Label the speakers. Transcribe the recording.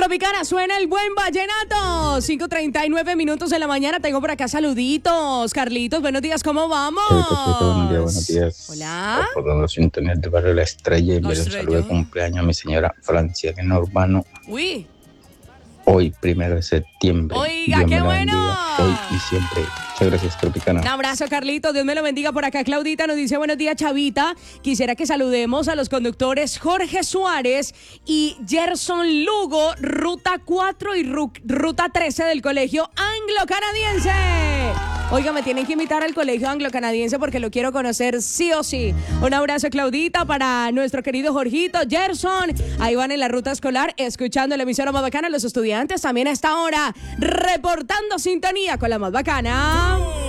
Speaker 1: Tropicana, suena el buen vallenato. 5:39 minutos de la mañana. Tengo por acá saluditos. Carlitos, buenos días, ¿cómo vamos?
Speaker 2: Buenos días.
Speaker 1: Hola.
Speaker 2: Por los internet de Barrio La Estrella y
Speaker 1: La
Speaker 2: un
Speaker 1: Estrella.
Speaker 2: saludo de cumpleaños a mi señora Francia en Urbano.
Speaker 1: Uy.
Speaker 2: Hoy, 1 de septiembre.
Speaker 1: Oiga,
Speaker 2: Dios
Speaker 1: qué
Speaker 2: me la
Speaker 1: bueno.
Speaker 2: bendiga hoy y siempre. Muchas gracias, Tropicana.
Speaker 1: Un abrazo, Carlitos. Dios me lo bendiga. Por acá, Claudita nos dice, buenos días, Chavita. Quisiera que saludemos a los conductores Jorge Suárez y Gerson Lugo, Ruta 4 y Ruta 13 del Colegio Anglo-Canadiense. Oiga, me tienen que invitar al Colegio Anglo-Canadiense porque lo quiero conocer sí o sí. Un abrazo, Claudita, para nuestro querido Jorgito, Gerson. Ahí van en la ruta escolar, escuchando la emisora más bacana. Los estudiantes también a esta hora, reportando sintonía con la más bacana.